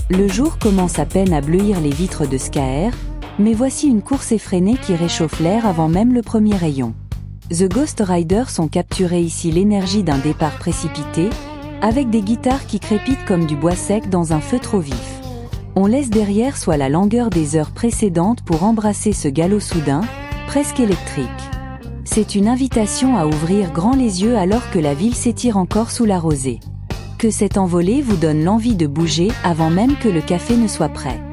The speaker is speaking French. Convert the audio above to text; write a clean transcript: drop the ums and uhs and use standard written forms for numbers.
Le jour commence à peine à bleuir les vitres de Skaer, mais voici une course effrénée qui réchauffe l'air avant même le premier rayon. The Ghost Riders ont capturé ici l'énergie d'un départ précipité, avec des guitares qui crépitent comme du bois sec dans un feu trop vif. On laisse derrière soi la langueur des heures précédentes pour embrasser ce galop soudain, presque électrique. C'est une invitation à ouvrir grand les yeux alors que la ville s'étire encore sous la rosée. Que cette envolée vous donne l'envie de bouger avant même que le café ne soit prêt.